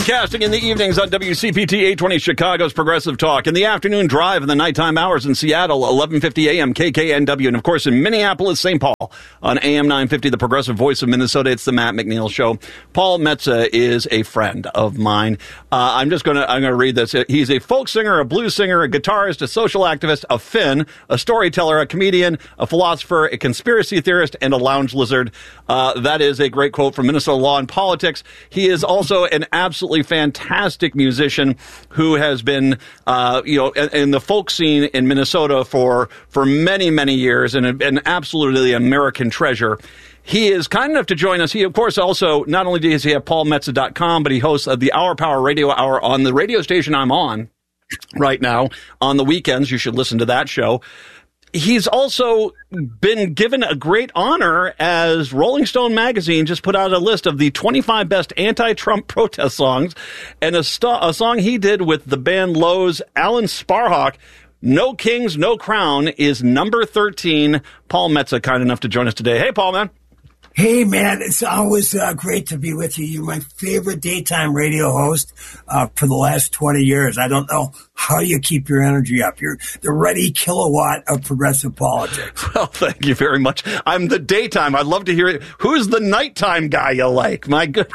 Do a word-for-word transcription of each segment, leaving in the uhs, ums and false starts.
Broadcasting in the evenings on W C P T eight twenty Chicago's Progressive Talk. In the afternoon drive in the nighttime hours in Seattle, eleven fifty a.m. K K N W. And, of course, in Minneapolis, Saint Paul on A M nine fifty, the Progressive Voice of Minnesota. It's the Matt McNeil Show. Paul Metsa is a friend of mine. Uh, I'm just going to I'm going to read this. He's a folk singer, a blues singer, a guitarist, a social activist, a Finn, a storyteller, a comedian, a philosopher, a conspiracy theorist, and a lounge lizard. Uh, that is a great quote from Minnesota Law and Politics. He is also an absolutely fantastic musician who has been, uh, you know, in, in the folk scene in Minnesota for for many, many years, and an absolutely American treasure. He is kind enough to join us. He, of course, also, not only does he have paul metsa dot com, but he hosts uh, the Hour Power Radio Hour on the radio station I'm on right now. On the weekends, you should listen to that show. He's also been given a great honor as Rolling Stone magazine just put out a list of the twenty-five best anti-Trump protest songs, and a, st- a song he did with the band Lowe's, Alan Sparhawk, No Kings, No Crown, is number thirteen. Paul Metsa, kind enough to join us today. Hey, Paul, man. Hey, man, it's always uh, great to be with you. You're my favorite daytime radio host uh, for the last twenty years. I don't know how you keep your energy up. You're the ready kilowatt of progressive politics. Well, thank you very much. I'm the daytime. I'd love to hear it. Who's the nighttime guy you like? My good.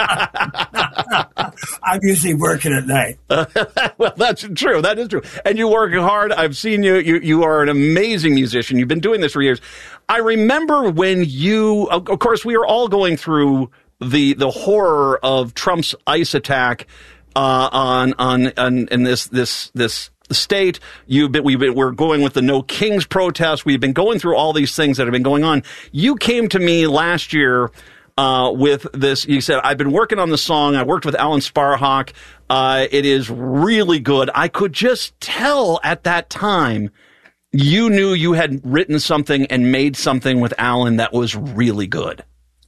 I'm usually working at night. Uh, well, that's true. That is true. And you work hard. I've seen you. You, you are an amazing musician. You've been doing this for years. I remember when you, of course, we were all going through the the horror of Trump's ICE attack uh, on on on in this this this state. You've been we've been we're going with the No Kings protest. We've been going through all these things that have been going on. You came to me last year uh, with this. You said, I've been working on the song. I worked with Alan Sparhawk. Uh, it is really good. I could just tell at that time you knew you had written something and made something with Alan that was really good.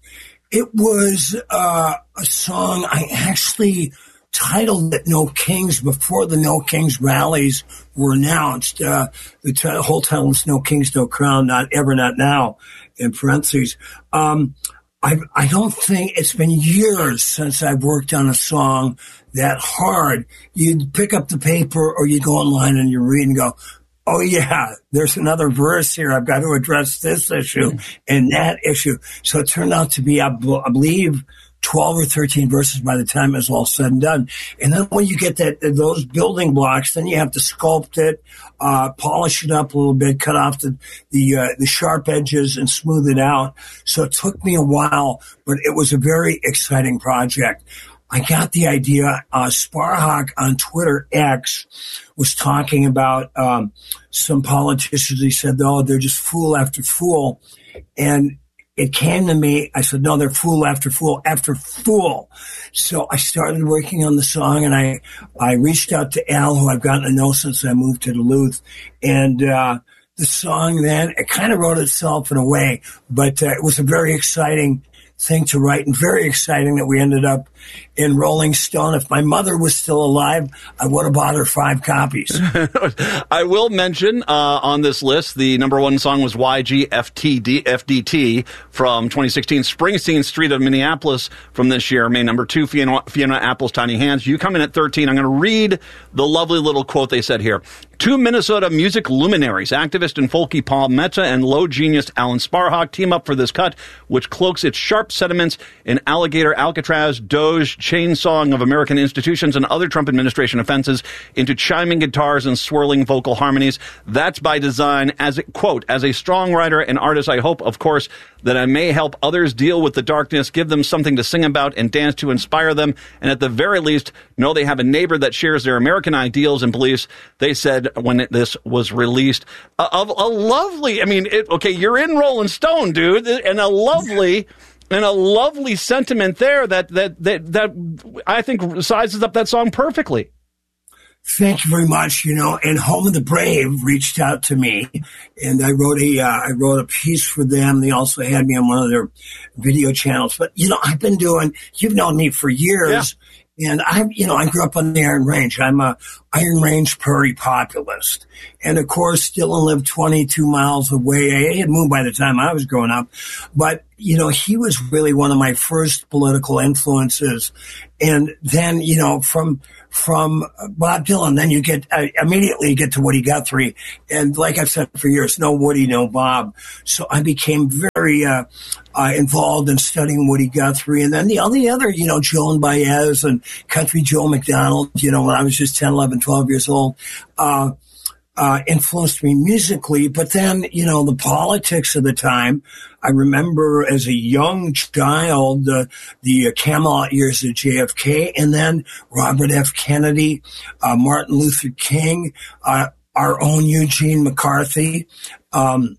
It was uh, a song I actually titled it No Kings before the No Kings rallies were announced. Uh, the t- whole title was No Kings, No Crown, Not Ever, Not Now, in parentheses. Um, I, I don't think it's been years since I've worked on a song that hard. You'd pick up the paper or you'd go online and you read and go, oh, yeah, there's another verse here. I've got to address this issue and that issue. So it turned out to be, I, b- I believe, twelve or thirteen verses by the time it's all said and done. And then when you get that those building blocks, then you have to sculpt it, uh, polish it up a little bit, cut off the the, uh, the sharp edges and smooth it out. So it took me a while, but it was a very exciting project. I got the idea. Uh, Sparhawk on Twitter X was talking about um, some politicians. He said, "Oh, they're just fool after fool," and it came to me. I said, "No, they're fool after fool after fool." So I started working on the song, and I I reached out to Al, who I've gotten to know since I moved to Duluth, and uh, the song then it kind of wrote itself in a way, but uh, it was a very exciting thing to write, and very exciting that we ended up in Rolling Stone. If my mother was still alive, I would have bought her five copies. I will mention uh, on this list, the number one song was Y G F T D from twenty sixteen, Springsteen Street of Minneapolis from this year, May number two, Fiona, Fiona Apple's Tiny Hands. You come in at thirteen. I'm going to read the lovely little quote they said here. Two Minnesota music luminaries, activist and folky Paul Metsa and low genius Alan Sparhawk, team up for this cut, which cloaks its sharp sentiments in alligator Alcatraz, Doge, chainsawing of American institutions, and other Trump administration offenses into chiming guitars and swirling vocal harmonies. That's by design. As a, quote, as a songwriter and artist, I hope, of course, that I may help others deal with the darkness, give them something to sing about and dance to, inspire them, and at the very least, know they have a neighbor that shares their American ideals and beliefs. They said when it, this was released. A, a, a lovely, I mean, it, okay, you're in Rolling Stone, dude, and a lovely... And a lovely sentiment there that, that, that, that I think sizes up that song perfectly. Thank you very much. You know, and Home of the Brave reached out to me, and I wrote a, uh, I wrote a piece for them. They also had me on one of their video channels. But, you know, I've been doing, you've known me for years. And I, you know, I grew up on the Iron Range. I'm a Iron Range Prairie populist. And of course, Dylan lived twenty-two miles away. He had moved by the time I was growing up. But, you know, he was really one of my first political influences. And then, you know, from, from Bob Dylan, then you get, uh, immediately you get to Woody Guthrie. And like I've said for years, no Woody, no Bob. So I became very, uh, uh, involved in studying Woody Guthrie. And then the only other, you know, Joan Baez and Country Joe McDonald, you know, when I was just ten, eleven, twelve years old, uh, uh, influenced me musically. But then, you know, the politics of the time, I remember as a young child, uh, the Camelot years of J F K, and then Robert F. Kennedy, uh, Martin Luther King, uh, our own Eugene McCarthy, um,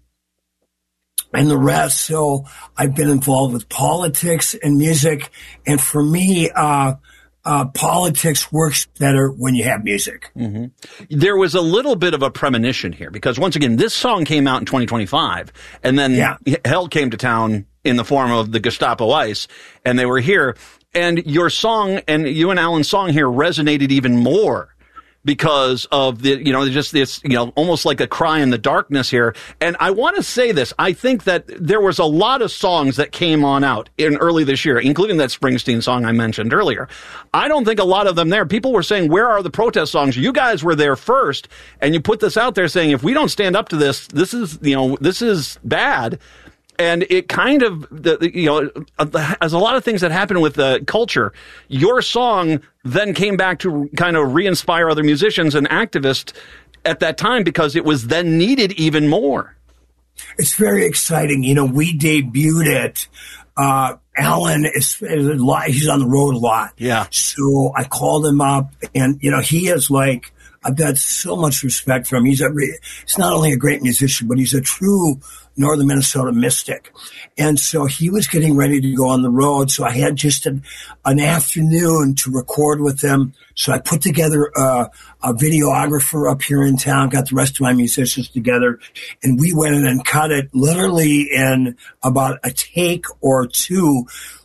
and the rest. So I've been involved with politics and music. And for me, uh, Uh, politics works better when you have music. Mm-hmm. There was a little bit of a premonition here because once again, this song came out in twenty twenty-five and then yeah. hell came to town in the form of the Gestapo Ice and they were here and your song and you and Alan's song here resonated even more because of the, you know, just this, you know, almost like a cry in the darkness here. And I want to say this. I think that there was a lot of songs that came on out in early this year, including that Springsteen song I mentioned earlier. I don't think a lot of them there. People were saying, where are the protest songs? You guys were there first. And you put this out there saying, if we don't stand up to this, this is, you know, this is bad. And it kind of, the, you know, as a lot of things that happen with the culture, your song then came back to kind of re-inspire other musicians and activists at that time because it was then needed even more. It's very exciting. You know, we debuted it. Uh, Alan is, is a lot, he's on the road a lot. Yeah. So I called him up and, you know, he is like, I've got so much respect for him. He's a, he's not only a great musician, but he's a true Northern Minnesota mystic. And so he was getting ready to go on the road. So I had just an, an afternoon to record with him. So I put together a, a videographer up here in town, got the rest of my musicians together, and we went in and cut it literally in about a take or two.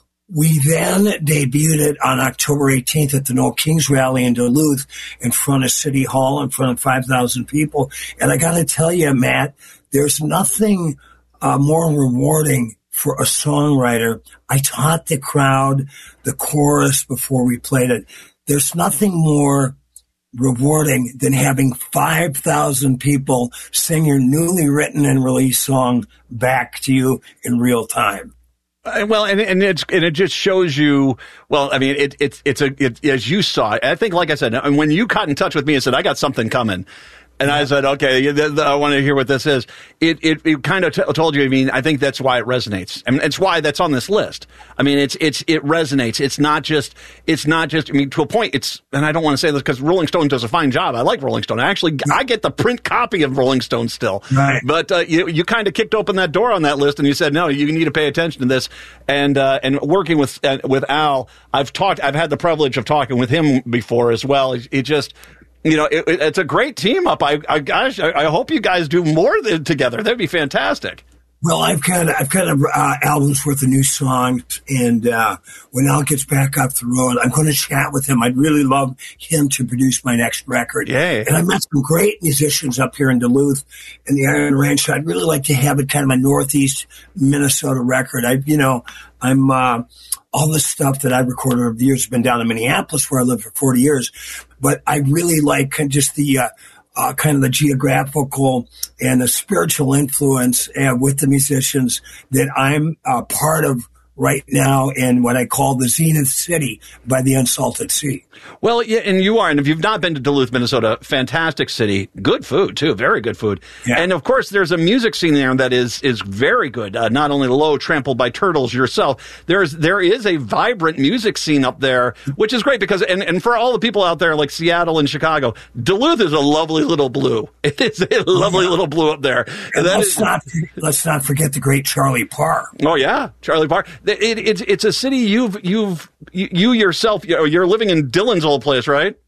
We then debuted it on October eighteenth at the No Kings rally in Duluth in front of City Hall, in front of five thousand people. And I got to tell you, Matt, there's nothing uh, more rewarding for a songwriter. I taught the crowd the chorus before we played it. There's nothing more rewarding than having five thousand people sing your newly written and released song back to you in real time. Well, and and it's and it just shows you. Well, I mean, it it's it's a it, as you saw. I think, like I said, when you got in touch with me and said, "I got something coming," and I said, "Okay, I want to hear what this is." It it, it kind of t- told you. I mean, I think that's why it resonates. I mean, it's why that's on this list. I mean, it's it's it resonates. It's not just it's not just. I mean, to a point. It's and I don't want to say this because Rolling Stone does a fine job. I like Rolling Stone. I actually I get the print copy of Rolling Stone still. Right. But uh, you you kind of kicked open that door on that list and you said, "No, you need to pay attention to this." And uh, and working with uh, with Al, I've talked. I've had the privilege of talking with him before as well. He, he just. You know, it, it's a great team up. I, I, gosh, I, I hope you guys do more th- together. That'd be fantastic. Well, I've got I've got a uh, album's worth of new songs, and uh, when Al gets back off the road, I'm going to chat with him. I'd really love him to produce my next record. Yay. And I met some great musicians up here in Duluth in the Iron Range. So I'd really like to have it kind of a Northeast Minnesota record. I, you know, I'm uh, all the stuff that I recorded over the years has been down in Minneapolis, where I lived for forty years. But I really like just the uh, uh, kind of the geographical and the spiritual influence uh, with the musicians that I'm uh, part of right now in what I call the Zenith City by the Unsalted Sea. Well, yeah, and you are. And if you've not been to Duluth, Minnesota, fantastic city. Good food, too. Very good food. Yeah. And, of course, there's a music scene there that is is very good. Uh, not only Low, Trampled by Turtles, yourself. There's, there is a vibrant music scene up there, which is great because, and, and for all the people out there like Seattle and Chicago, Duluth is a lovely little blue. It is a lovely yeah. little blue up there. And that let's, is, not, let's not forget the great Charlie Parr. Oh, yeah. Charlie Parr. It, it, it's, it's a city you've, you've, you, you yourself, you're living in Dylan's old place, right?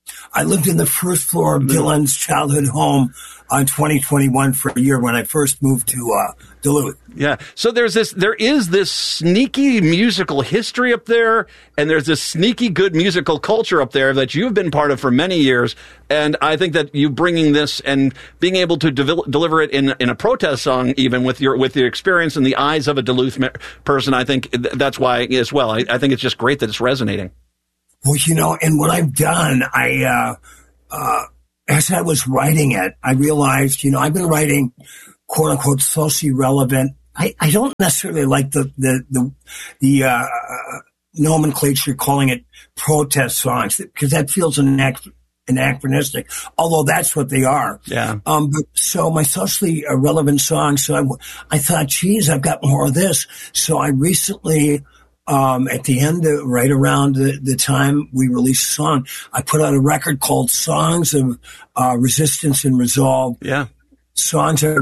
I lived in the first floor of Dylan's childhood home on twenty twenty-one for a year when I first moved to uh, Duluth. Yeah. So there's this, there is this sneaky musical history up there, and there's this sneaky good musical culture up there that you've been part of for many years. And I think that you bringing this and being able to de- deliver it in in a protest song, even with your with your experience in the eyes of a Duluth me- person, I think th- that's why as well. I, I think it's just great that it's resonating. Well, you know, and what I've done, I, uh, uh, as I was writing it, I realized, you know, I've been writing quote unquote socially relevant. I, I don't necessarily like the, the, the, the, uh, nomenclature calling it protest songs because that feels anacht- anachronistic, although that's what they are. Yeah. Um, but so my socially relevant songs, so I, I thought, geez, I've got more of this. So I recently, Um, at the end, of, right around the, the time we released a song, I put out a record called Songs of uh, Resistance and Resolve. Yeah. Songs that